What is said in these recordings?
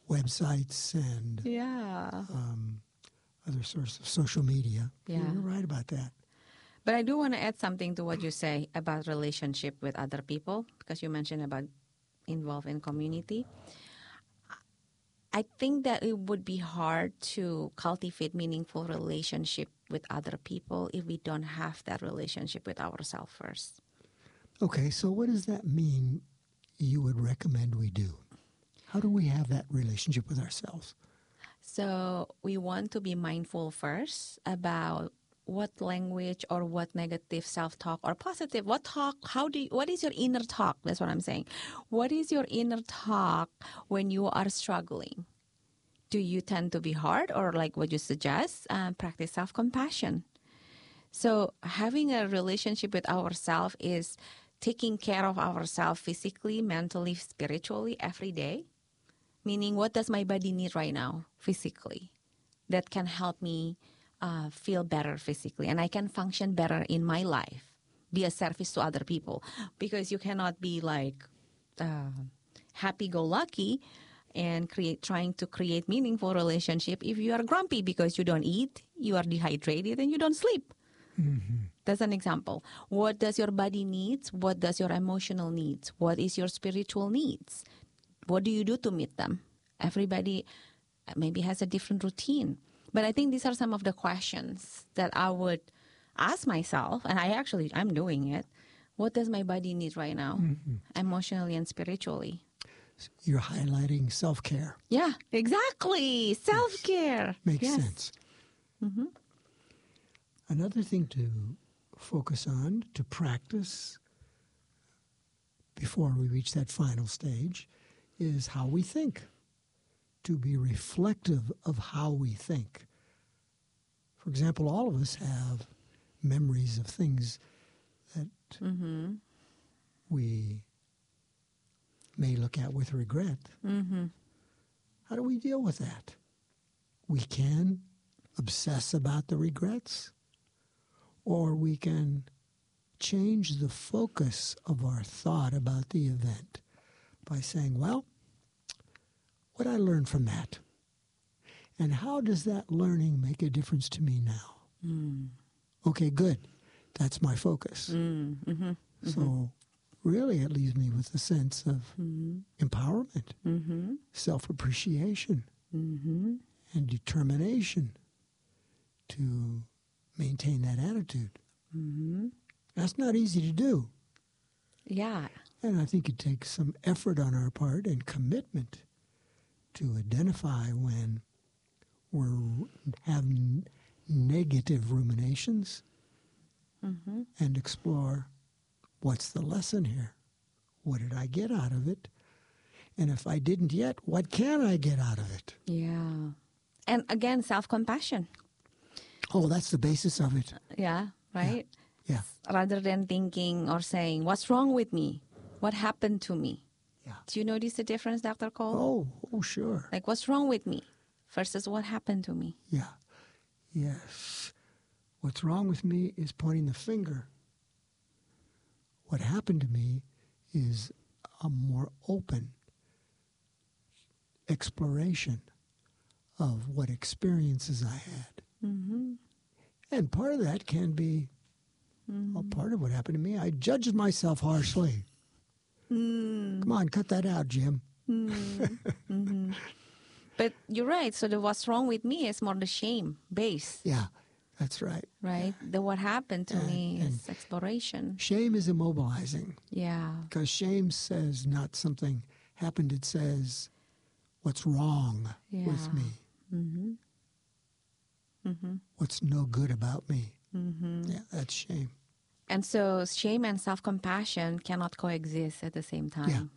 websites and other sorts of social media. Yeah. You're right about that. But I do want to add something to what you say about relationship with other people, because you mentioned about involved in community. I think that it would be hard to cultivate meaningful relationship with other people if we don't have that relationship with ourselves first. Okay, so what does that mean you would recommend we do? How do we have that relationship with ourselves? So we want to be mindful first about what language or what negative self-talk or positive, what is your inner talk? That's what I'm saying. What is your inner talk when you are struggling? Do you tend to be hard, or like what you suggest, practice self-compassion? So having a relationship with ourselves is taking care of ourselves physically, mentally, spiritually every day. Meaning, what does my body need right now physically that can help me feel better physically, and I can function better in my life, be a service to other people, because you cannot be like happy-go-lucky and trying to create meaningful relationship if you are grumpy because you don't eat, you are dehydrated, and you don't sleep. Mm-hmm. That's an example. What does your body needs? What does your emotional needs? What is your spiritual needs? What do you do to meet them? Everybody maybe has a different routine. But I think these are some of the questions that I would ask myself, and I'm doing it. What does my body need right now, emotionally and spiritually? You're highlighting self-care. Yeah, exactly. Self-care. Yes. Makes sense. Mm-hmm. Another thing to focus on, to practice before we reach that final stage, is how we think. To be reflective of how we think. For example, all of us have memories of things that we may look at with regret. Mm-hmm. How do we deal with that? We can obsess about the regrets, or we can change the focus of our thought about the event by saying, well, what I learned from that, and how does that learning make a difference to me now? Okay, good. That's my focus. So really it leaves me with a sense of empowerment, self-appreciation, and determination to maintain that attitude. That's not easy to do. Yeah. And I think it takes some effort on our part and commitment to identify when we're having negative ruminations and explore, what's the lesson here? What did I get out of it? And if I didn't yet, what can I get out of it? Yeah. And again, self-compassion. Oh, that's the basis of it. Yeah, right? Yeah. Rather than thinking or saying, what's wrong with me? What happened to me? Yeah. Do you notice the difference, Dr. Cole? Oh, sure. Like, what's wrong with me versus what happened to me? Yeah. Yes. What's wrong with me is pointing the finger. What happened to me is a more open exploration of what experiences I had. And part of that can be a part of what happened to me. I judged myself harshly. Come on, cut that out, Jim. But you're right. So the what's wrong with me is more the shame base. Yeah, that's right. Right? The what happened to me is exploration. Shame is immobilizing. Yeah. Because shame says not something happened. It says what's wrong with me. What's no good about me. Yeah, that's shame. And so shame and self-compassion cannot coexist at the same time. Yeah.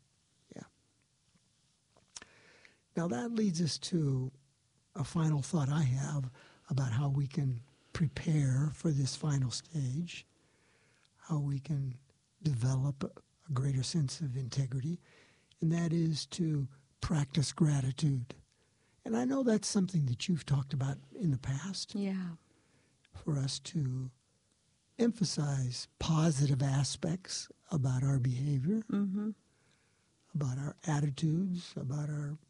Now that leads us to a final thought I have about how we can prepare for this final stage, how we can develop a greater sense of integrity, and that is to practice gratitude. And I know that's something that you've talked about in the past. Yeah. For us to emphasize positive aspects about our behavior, about our attitudes, about our